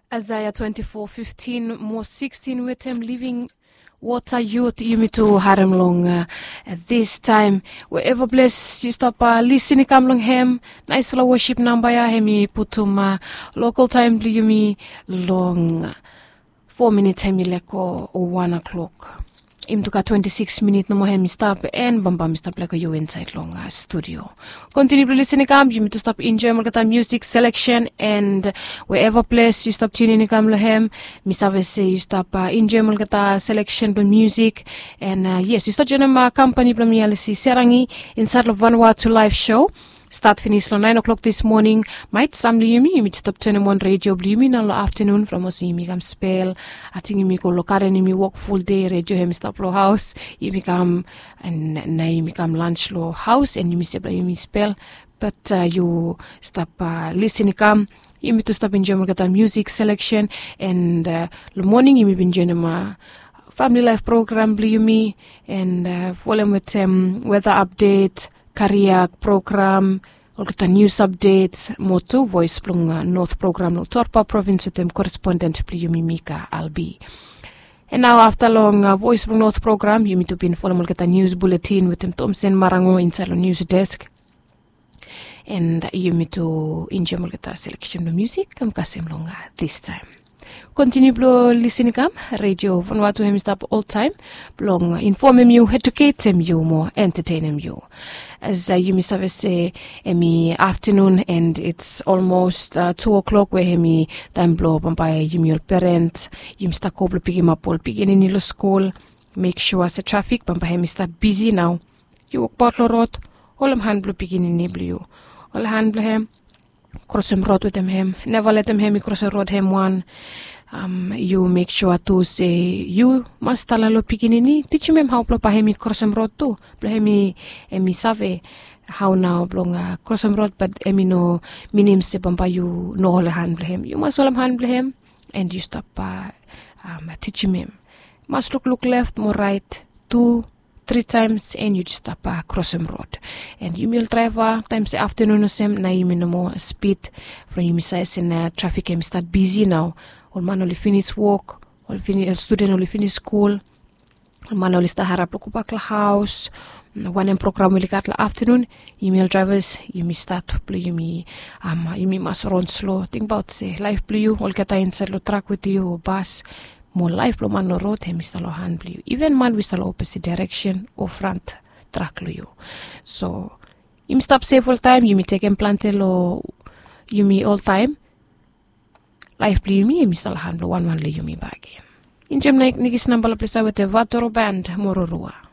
Isaiah 24:15, more 16 with him living water youth yumi to harem long at this time wherever bless you stop listening come long hem nice for worship number ya hemi putum local time yumi long 4 minutes hemi leko 1 o'clock imtuka 26 minutes no mo hemi stop and bamba stop leko you inside long studio continue to listen come you to stop enjoy mulkata music selection and wherever place you stop tuning come lohem misave say you stop enjoy mulkata selection to music and yes you start joining company plamialisi serangi inside of Vanuatu live show start finish on 9 o'clock this morning. Might some yumi stop 21 radio blumi na afternoon from us yumi come spell. I think yumi go lokare yumi walk full day radio hem stop lo house. Yumi come and na yumi come lunch lo house and yumi spell. But you stop listening come. Yumi to stop enjoy the music selection and the morning yumi enjoy ma family life program blumi and follow with weather update. Career program, all the news updates, moto voice plunga North program no Torpa province with them correspondent Pliyumi Mika Albi. And now after long voice plung North program, you need to be informed get a news bulletin with them Thompson Marango inside the news desk. And you need to enjoy get a selection of music come kasem longa this time. Continue to listen come radio Vanuatu him stop all time blong inform you educate you more entertain you as you miss say emi afternoon and it's almost 2 o'clock where hemi time blow by you parents you start couple picking up all beginning in school make sure as traffic by hemi start busy now you walk part road all hand blow beginning in you all hand blow him cross him road with him never let him cross the road him one you make sure to say you must talalo pikinini teach him how plo pahemi cross him road too plahemi emi save how now blong cross him road but emi no minim se bamba you no all hand him you must all hand him and you stop teach him must look left more right 2-3 times and you just stop cross him road and you will driver times afternoon or same na you no more speed from you size in traffic and start busy now all man only finish work all student only finish school all man only start harap lo kupak la house one program will kat la afternoon email drivers you may start play you may must run slow think about say life play you all kata inside lo truck with you or bus more life lo man no road hem istalo hand play you even man we stalo opposite direction or front truck lo you so you stop safe all time you may take implant lo you may all time life play me misal handlo one le yumi bagi. Injem naik nigis nambala plesa with the Vatoro band Mororua.